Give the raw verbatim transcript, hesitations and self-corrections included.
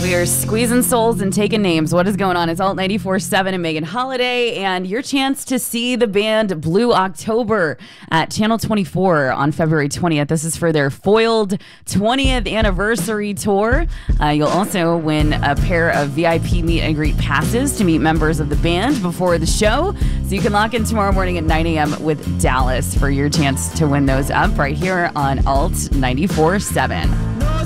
We are squeezing souls and taking names. What is going on? It's Alt ninety-four point seven and Megan Holiday, and your chance to see the band Blue October at Channel twenty-four on February twentieth. This is for their foiled twentieth anniversary tour. Uh, you'll also win a pair of V I P meet and greet passes to meet members of the band before the show. So you can lock in tomorrow morning at nine a.m. with Dallas for your chance to win those up right here on Alt ninety-four point seven.